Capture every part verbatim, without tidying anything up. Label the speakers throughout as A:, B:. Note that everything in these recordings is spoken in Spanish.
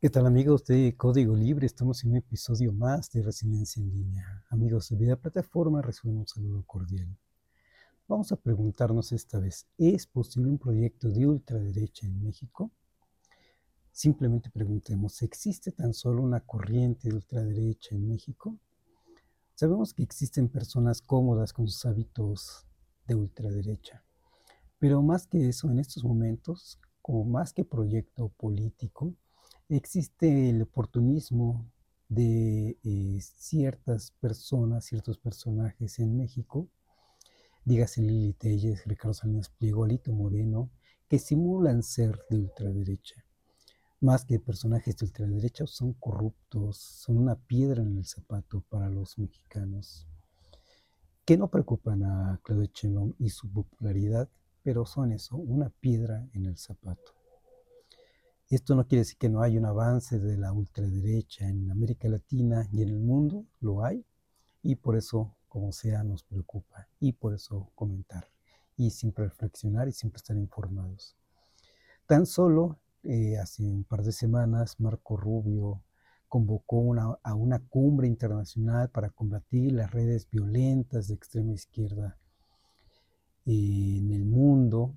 A: ¿Qué tal amigos de Código Libre? Estamos en un episodio más de Resiliencia en Línea. Amigos de Vida Plataforma, reciban un saludo cordial. Vamos a preguntarnos esta vez, ¿es posible un proyecto de ultraderecha en México? Simplemente preguntemos, ¿existe tan solo una corriente de ultraderecha en México? Sabemos que existen personas cómodas con sus hábitos de ultraderecha, pero más que eso, en estos momentos, como más que proyecto político, existe el oportunismo de eh, ciertas personas, ciertos personajes en México, dígase Lili Telles, Ricardo Salinas Pliego, Alito Moreno, que simulan ser de ultraderecha. Más que personajes de ultraderecha, son corruptos, son una piedra en el zapato para los mexicanos, que no preocupan a Claudia Sheinbaum y su popularidad, pero son eso, una piedra en el zapato. Esto no quiere decir que no haya un avance de la ultraderecha en América Latina y en el mundo, lo hay, y por eso, como sea, nos preocupa, y por eso comentar, y siempre reflexionar y siempre estar informados. Tan solo eh, hace un par de semanas, Marco Rubio convocó una, a una cumbre internacional para combatir las redes violentas de extrema izquierda eh, en el mundo,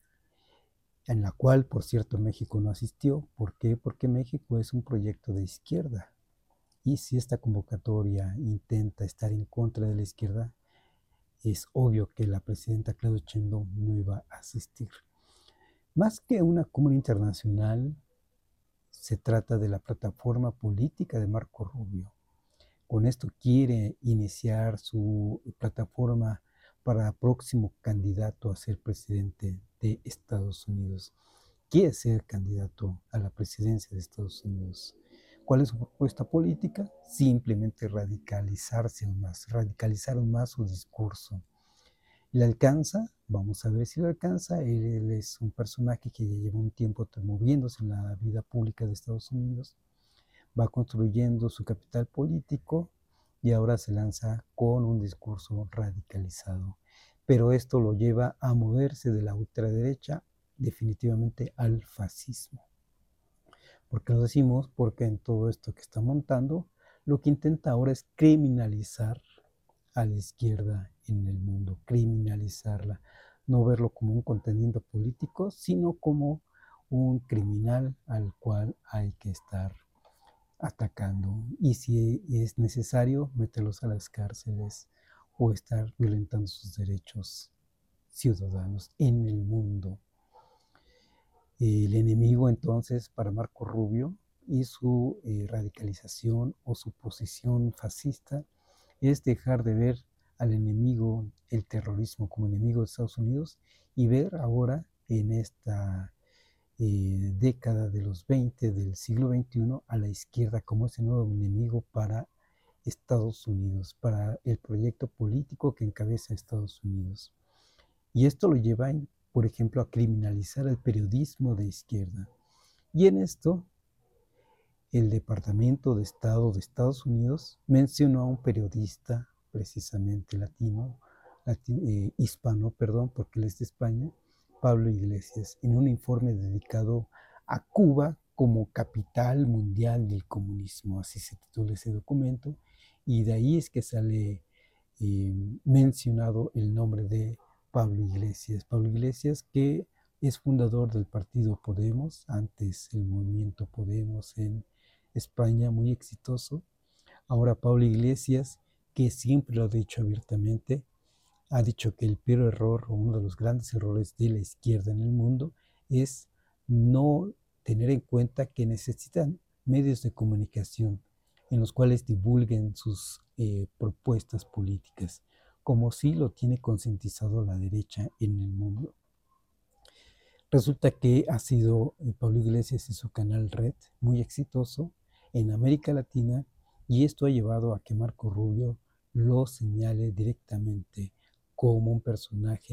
A: en la cual, por cierto, México no asistió. ¿Por qué? Porque México es un proyecto de izquierda. Y si esta convocatoria intenta estar en contra de la izquierda, es obvio que la presidenta Claudia Sheinbaum no iba a asistir. Más que una cumbre internacional, se trata de la plataforma política de Marco Rubio. Con esto quiere iniciar su plataforma para próximo candidato a ser presidente de Estados Unidos. Quiere ser candidato a la presidencia de Estados Unidos. ¿Cuál es su propuesta política? Simplemente radicalizarse aún más, radicalizar aún más su discurso. ¿Le alcanza? Vamos a ver si le alcanza. Él, él es un personaje que ya lleva un tiempo moviéndose en la vida pública de Estados Unidos, va construyendo su capital político y ahora se lanza con un discurso radicalizado. Pero esto lo lleva a moverse de la ultraderecha definitivamente al fascismo. ¿Por qué lo decimos? Porque en todo esto que está montando, lo que intenta ahora es criminalizar a la izquierda en el mundo, criminalizarla, no verlo como un contendiente político, sino como un criminal al cual hay que estar atacando, y si es necesario, meterlos a las cárceles o estar violentando sus derechos ciudadanos en el mundo. El enemigo entonces para Marco Rubio y su eh, radicalización o su posición fascista es dejar de ver al enemigo, el terrorismo, como enemigo de Estados Unidos, y ver ahora en esta eh, década de los veinte del siglo veintiuno a la izquierda como ese nuevo enemigo para Estados Unidos, para el proyecto político que encabeza Estados Unidos. Y esto lo lleva, por ejemplo, a criminalizar el periodismo de izquierda. Y en esto, el Departamento de Estado de Estados Unidos mencionó a un periodista, precisamente latino, latino eh, hispano, perdón, porque él es de España, Pablo Iglesias, en un informe dedicado a Cuba como capital mundial del comunismo, así se titula ese documento, y de ahí es que sale eh, mencionado el nombre de Pablo Iglesias. Pablo Iglesias, que es fundador del partido Podemos, antes el movimiento Podemos en España, muy exitoso. Ahora Pablo Iglesias, que siempre lo ha dicho abiertamente, ha dicho que el peor error o uno de los grandes errores de la izquierda en el mundo es no tener en cuenta que necesitan medios de comunicación en los cuales divulguen sus eh, propuestas políticas, como sí lo tiene concientizado la derecha en el mundo. Resulta que ha sido eh, Pablo Iglesias y su canal Red muy exitoso en América Latina, y esto ha llevado a que Marco Rubio lo señale directamente como un personaje